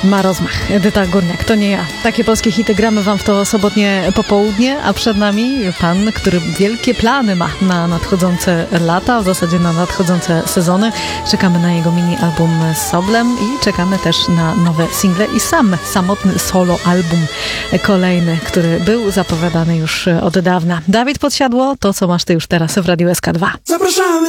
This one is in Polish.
Ma rozmach. Edyta Górniak, to nie ja. Takie polskie hity gramy wam w to sobotnie popołudnie, a przed nami pan, który wielkie plany ma na nadchodzące lata, w zasadzie na nadchodzące sezony. Czekamy na jego mini-album z Soblem i czekamy też na nowe single i samotny solo album kolejny, który był zapowiadany już od dawna. Dawid Podsiadło, to co masz ty już teraz w Radiu SK2. Zapraszamy